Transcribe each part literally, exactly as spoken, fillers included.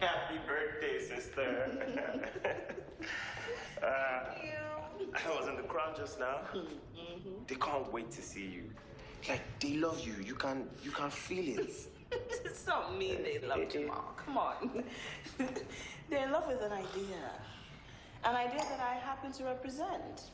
Happy birthday, sister. uh, Thank you. I was in the crowd just now. Mm-hmm. They can't wait to see you. Like, they love you. You can, you can feel it. It's not me they love, Jamal. Come on. They're in love with an idea. An idea that I happen to represent.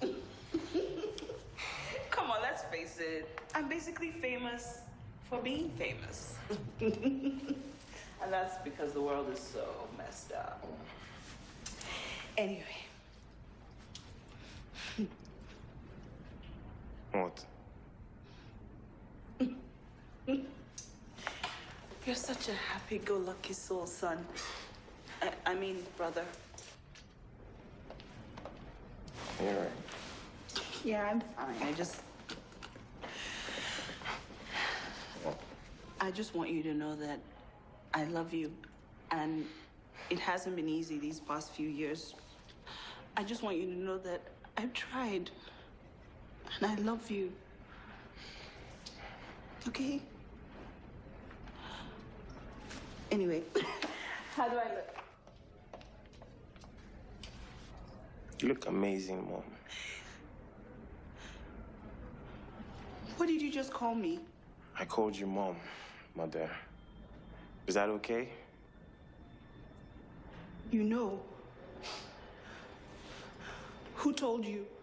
Come on, let's face it. I'm basically famous for being famous. And that's because the world is so messed up. Anyway. What? You're such a happy-go-lucky soul, son. I, I mean, brother. You're right. Yeah, I'm fine. I just... I just want you to know that I love you. And it hasn't been easy these past few years. I just want you to know that I've tried. And I love you. Okay? Anyway, how do I look? You look amazing, Mom. What did you just call me? I called you Mom, Mother. Is that okay? You know. Who told you?